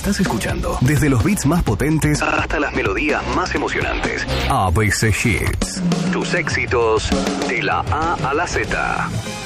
Estás escuchando desde los beats más potentes hasta las melodías más emocionantes. ABC Hits. Tus éxitos de la A a la Z.